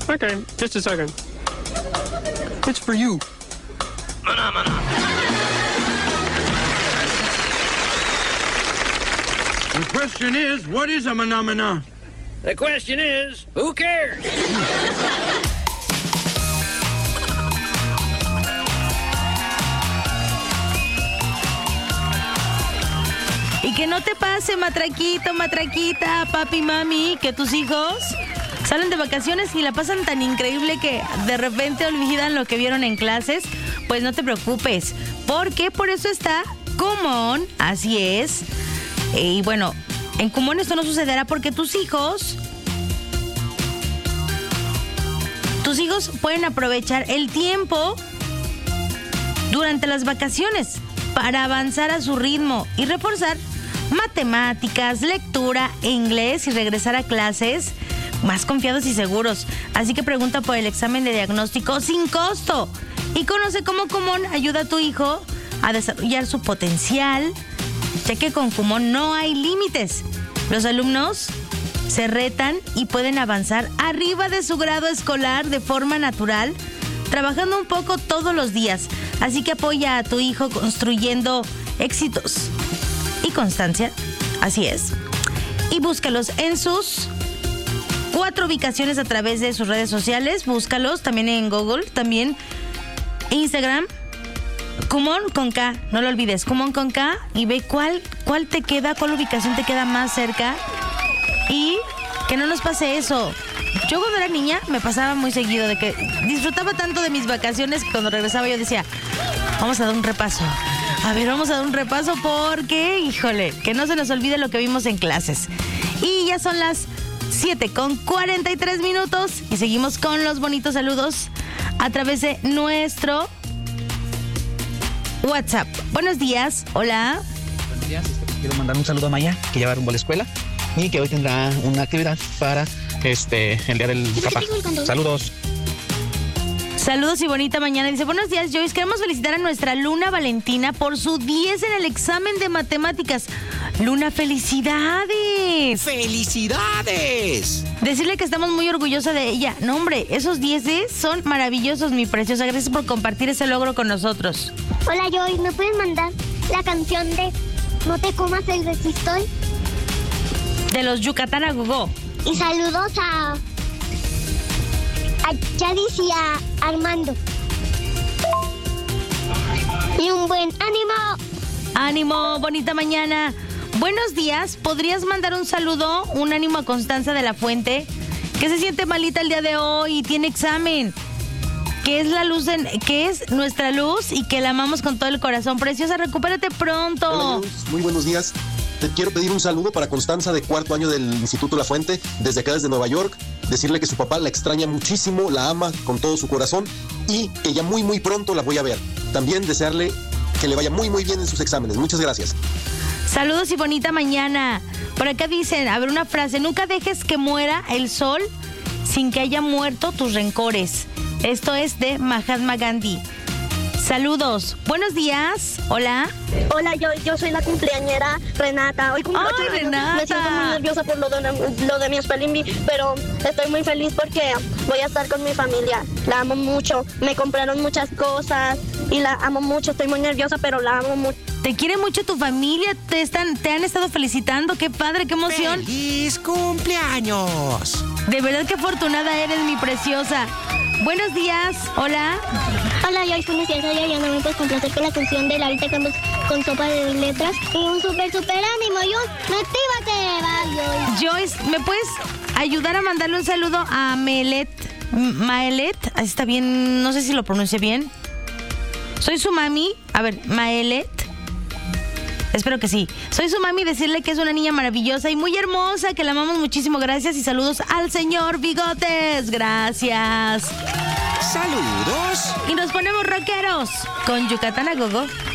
Okay, just a second. It's for you. Maná, maná. The question is, what is a maná? The question is, who cares? Y que no te pase, matraquito, matraquita, papi, mami, que tus hijos salen de vacaciones y la pasan tan increíble que de repente olvidan lo que vieron en clases. Pues no te preocupes, porque por eso está Kumon, así es. Y bueno, en Kumon esto no sucederá porque tus hijos pueden aprovechar el tiempo durante las vacaciones para avanzar a su ritmo y reforzar matemáticas, lectura, inglés y regresar a clases más confiados y seguros. Así que pregunta por el examen de diagnóstico sin costo y conoce cómo Kumon ayuda a tu hijo a desarrollar su potencial, ya que con Kumon no hay límites. Los alumnos se retan y pueden avanzar arriba de su grado escolar de forma natural, trabajando un poco todos los días. Así que apoya a tu hijo construyendo éxitos y constancia. Así es. Y búscalos en sus 4 ubicaciones a través de sus redes sociales. Búscalos también en Google, también Instagram. Kumon con K, no lo olvides, Kumon con K, y ve cuál te queda, cuál ubicación te queda más cerca. Y que no nos pase eso. Yo cuando era niña me pasaba muy seguido de que disfrutaba tanto de mis vacaciones que cuando regresaba yo decía, vamos a dar un repaso. A ver, vamos a dar un repaso porque, híjole, que no se nos olvide lo que vimos en clases. Y ya son las 7:43 y seguimos con los bonitos saludos a través de nuestro WhatsApp. Buenos días, hola. Buenos días, quiero mandar un saludo a Maya, que ya va rumbo a la escuela y que hoy tendrá una actividad para el día del papá. Saludos. Saludos y bonita mañana. Dice, buenos días, Joyce. Queremos felicitar a nuestra Luna Valentina por su 10 en el examen de matemáticas. Luna, felicidades. ¡Felicidades! Decirle que estamos muy orgullosos de ella. No, hombre, esos 10 son maravillosos, mi preciosa. Gracias por compartir ese logro con nosotros. Hola, Joyce. ¿Me puedes mandar la canción de No te comas el resistol? De los Yucatán a Gogó. Y saludos a Chadis y a Armando. Y un buen ánimo. Ánimo, bonita mañana. Buenos días. ¿Podrías mandar un saludo, un ánimo a Constanza de la Fuente, que se siente malita el día de hoy y tiene examen? Que es la luz, que es nuestra luz y que la amamos con todo el corazón. Preciosa, recupérate pronto. Hola, Luz. Muy buenos días. Te quiero pedir un saludo para Constanza de 4º año del Instituto La Fuente, desde acá, desde Nueva York. Decirle que su papá la extraña muchísimo, la ama con todo su corazón y que ya muy, muy pronto la voy a ver. También desearle que le vaya muy, muy bien en sus exámenes. Muchas gracias. Saludos y bonita mañana. Por acá dicen, a ver, una frase: nunca dejes que muera el sol sin que haya muerto tus rencores. Esto es de Mahatma Gandhi. Saludos. Buenos días. Hola. Hola, yo soy la cumpleañera Renata. Hoy cumplo 8 años. Renata. Me siento muy nerviosa por lo de mi Spelling, pero estoy muy feliz porque voy a estar con mi familia. La amo mucho. Me compraron muchas cosas y la amo mucho. Estoy muy nerviosa, pero la amo mucho. Te quiere mucho tu familia. Te han estado felicitando. Qué padre, qué emoción. ¡Feliz cumpleaños! De verdad que afortunada eres, mi preciosa. Buenos días. Hola. Hola, yo soy Ciencia y no me puedes complacer con la canción de Larita Campos con sopa de letras. Y un súper ánimo, ¡motívate! Va, Joyce, ¿me puedes ayudar a mandarle un saludo a Maelet? Así está bien, no sé si lo pronuncié bien. Soy su mami. A ver, Maelet. Espero que sí. Soy su mami, decirle que es una niña maravillosa y muy hermosa, que la amamos muchísimo. Gracias y saludos al señor Bigotes. Gracias. ¡Saludos! Y nos ponemos rockeros con Yucatán a Gogo.